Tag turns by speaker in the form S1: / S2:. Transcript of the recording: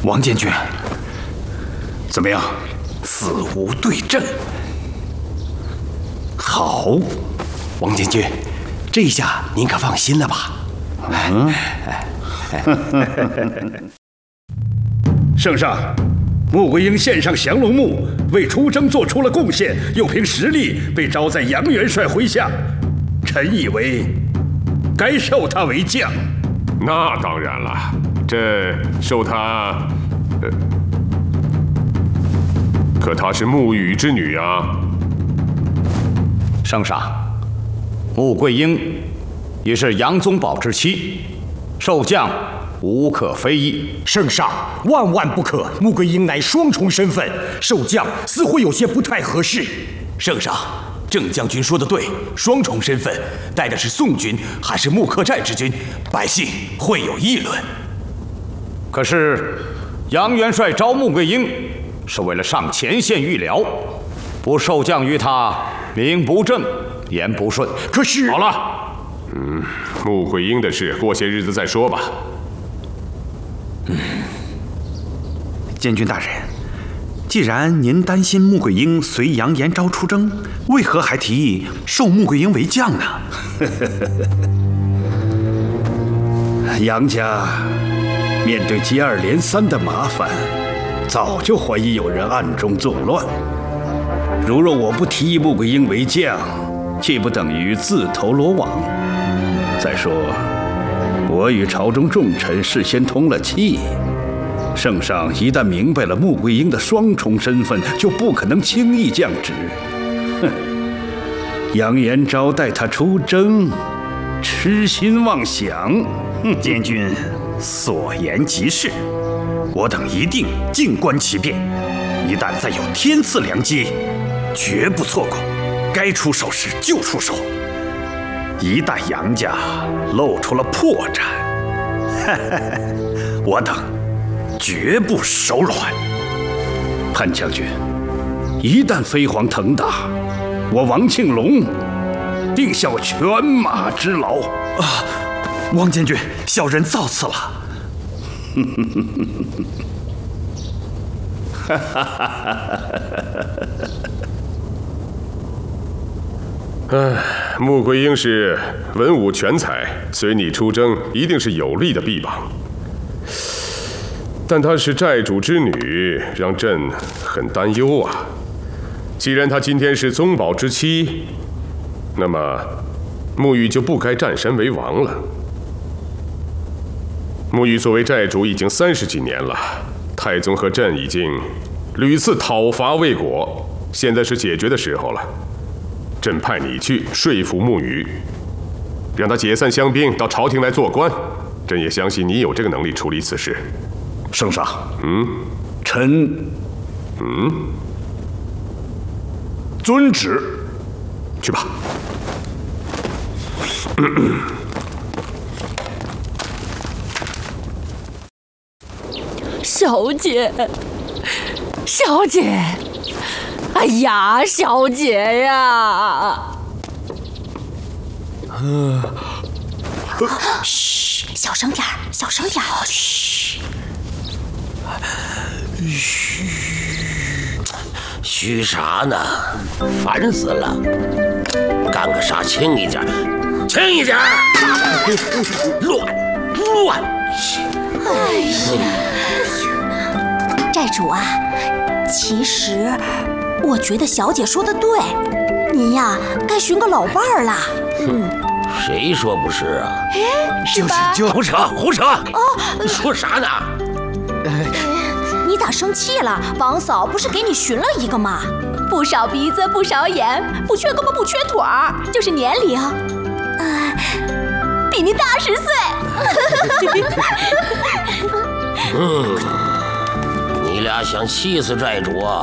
S1: 王监军，怎么样？死无对证。好，王监军，这下您可放心了吧？
S2: 圣上，穆桂英献上降龙木，为出征做出了贡献，又凭实力被招在杨元帅麾下，臣以为该授他为将。
S3: 那当然了，这授他，可她是穆羽之女啊。
S4: 圣上，穆桂英也是杨宗保之妻，授将无可非议。
S5: 圣上，万万不可！穆桂英乃双重身份，授将似乎有些不太合适。
S1: 圣上，郑将军说的对，双重身份，带的是宋军还是穆克寨之军，百姓会有议论。
S4: 可是杨元帅招穆桂英，是为了上前线预疗，不授将于他，名不正，言不顺。
S5: 可是
S3: 好了，穆桂英的事，过些日子再说吧。
S6: 监军大人，既然您担心穆桂英随杨延昭出征，为何还提议授穆桂英为将呢？
S2: 杨家面对接二连三的麻烦，早就怀疑有人暗中作乱。如若我不提议穆桂英为将，岂不等于自投罗网？再说，我与朝中重臣事先通了气。圣上一旦明白了穆桂英的双重身份，就不可能轻易降职。哼，杨延昭带他出征，痴心妄想。
S6: 监军所言极是，我等一定静观其变，一旦再有天赐良机，绝不错过，该出手时就出手。一旦杨家露出了破绽，我等绝不手软。
S2: 潘将军，一旦飞黄腾达，我王庆龙定效犬马之劳
S6: 啊！王监军，小人造次了。
S3: 穆桂英是文武全才，随你出征一定是有力的臂膀。但她是寨主之女，让朕很担忧啊。既然她今天是宗保之妻，那么穆羽就不该占山为王了。穆羽作为寨主已经30几年了，太宗和朕已经屡次讨伐未果，现在是解决的时候了。朕派你去说服穆羽，让他解散乡兵，到朝廷来做官。朕也相信你有这个能力处理此事。
S2: 圣上，臣遵旨。
S3: 去吧。
S7: 小姐，小姐，哎呀，小姐呀！
S8: 嘘，小声点儿，小声点儿。嘘，
S9: 嘘啥呢？烦死了！干个啥轻一点，轻一点！乱！
S8: 哎呀，寨主啊，其实我觉得小姐说的对，您呀该寻个老伴儿啦。
S9: 谁说不是啊？
S8: 是吧？
S9: 胡扯！哦，说啥呢？
S8: 你咋生气了？王嫂不是给你寻了一个吗？不少鼻子不少眼，不缺胳膊不缺腿儿，就是年龄，比您大10岁。
S9: 你俩想气死寨主啊？